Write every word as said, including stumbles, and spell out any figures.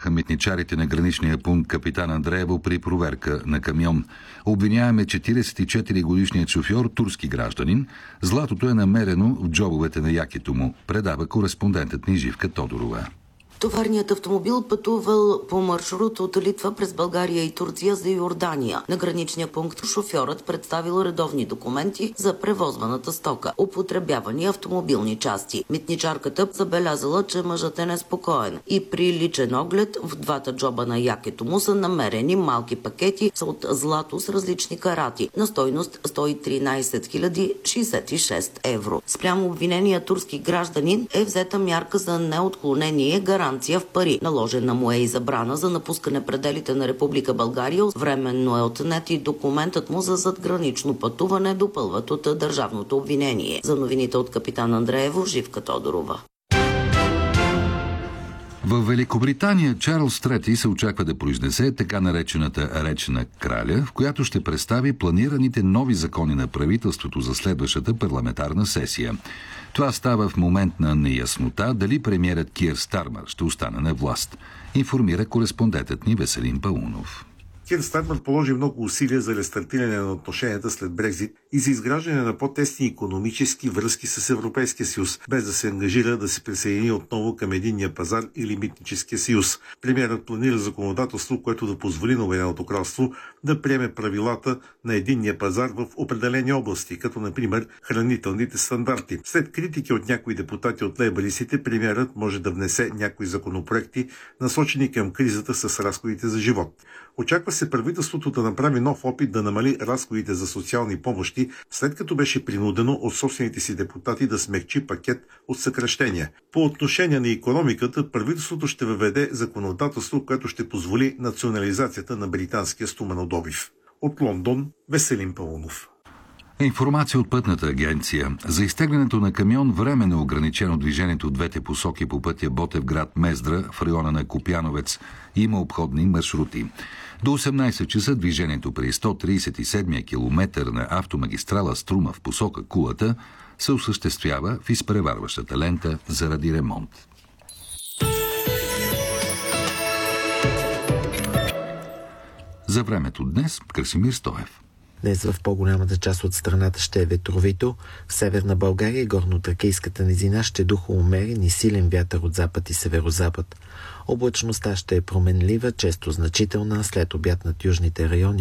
задържаха митничарите на граничния пункт Капитан Андреево при проверка на камион. Обвиняем е четиридесет и четири годишният шофьор, турски гражданин. Златото е намерено в джобовете на якето му, предава кореспондентът ни Живка Тодорова. Товарният автомобил пътувал по маршрут от Литва през България и Турция за Йордания. На граничния пункт шофьорът представил редовни документи за превозваната стока, употребявани автомобилни части. Митничарката забелязала, че мъжът е неспокоен и при личен оглед в двата джоба на якето му са намерени малки пакети от злато с различни карати на стойност сто и тринадесет хиляди шестдесет и шест евро. Спрямо обвинения турски гражданин е взета мярка за неотклонение, гаранция в пари. Наложена му е и забрана за напускане пределите на Република България. Временно е отнет и документът му за задгранично пътуване, допълват от държавното обвинение. За новините от Капитан Андреево, Живка Тодорова. В Великобритания Чарлз трети се очаква да произнесе така наречената реч на краля, в която ще представи планираните нови закони на правителството за следващата парламентарна сесия. Това става в момент на неяснота дали премиерът Кир Стармър ще остане на власт, информира кореспондентът ни Веселин Паунов. Кир Стармър положи много усилия за рестартиране на отношенията след Брекзит и за изграждане на по-тесни икономически връзки с Европейския съюз, без да се ангажира да се присъедини отново към единния пазар или митническия съюз. Премиерът планира законодателство, което да позволи на Обединеното кралство да приеме правилата на единния пазар в определени области, като например хранителните стандарти. След критики от някои депутати от лейбористите, премиерът може да внесе някои законопроекти, насочени към кризата с разходите за живот. Очаква се правителството да направи нов опит да намали разходите за социални помощи, след като беше принудено от собствените си депутати да смекчи пакет от съкращения. По отношение на икономиката, правителството ще въведе законодателство, което ще позволи национализацията на британския стоманодобив. От Лондон, Веселин Паунов. Информация от пътната агенция. За изтеглянето на камион временно ограничено движението от двете посоки по пътя Ботевград-Мездра в района на Купяновец има обходни маршрути. До осемнадесет часа движението при сто тридесет и седми километър на автомагистрала Струма в посока Кулата се осъществява в изпреварващата лента заради ремонт. За времето днес Красимир Стоев. Днес в по-голямата част от страната ще е ветровито. В Северна България и горнотракийската низина ще духа умерен и силен вятър от запад и северозапад. Облачността ще е променлива, често значителна, след обяд над южните райони